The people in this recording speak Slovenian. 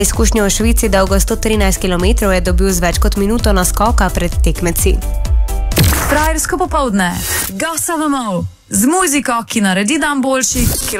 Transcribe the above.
Izkušnjo v Švici dolgo 113 km je dobil z več kot minuto naskoka pred tekmeci. Frajersko popoldne, gasavamo z muziko, ki naredi dan boljši.